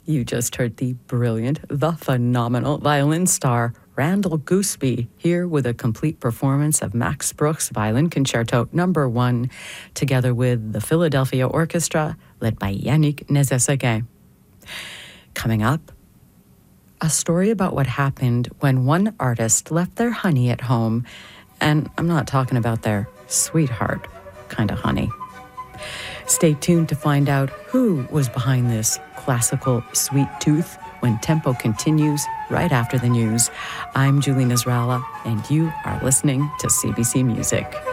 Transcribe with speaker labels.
Speaker 1: You just heard the brilliant, the phenomenal violin star Randall Gooseby here with a complete performance of Max Bruch's Violin Concerto No. 1, together with the Philadelphia Orchestra, led by Yannick Nézet-Séguin. Coming up, a story about what happened when one artist left their honey at home, and I'm not talking about their sweetheart kind of honey. Stay tuned to find out who was behind this classical sweet tooth when Tempo continues right after the news. I'm Julie Nasrallah, and you are listening to CBC Music.